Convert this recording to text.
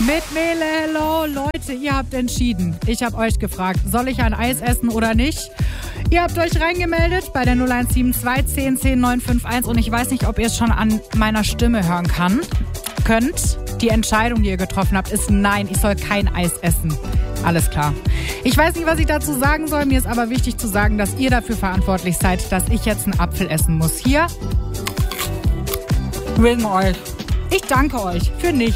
Mit Mele, hello. Leute, ihr habt entschieden. Ich habe euch gefragt, soll ich ein Eis essen oder nicht? Ihr habt euch reingemeldet bei der 0172 10 10 951 und ich weiß nicht, ob ihr es schon an meiner Stimme hören könnt. Die Entscheidung, die ihr getroffen habt, ist nein, ich soll kein Eis essen. Alles klar. Ich weiß nicht, was ich dazu sagen soll. Mir ist aber wichtig zu sagen, dass ihr dafür verantwortlich seid, dass ich jetzt einen Apfel essen muss. Hier, wegen euch. Ich danke euch für nichts.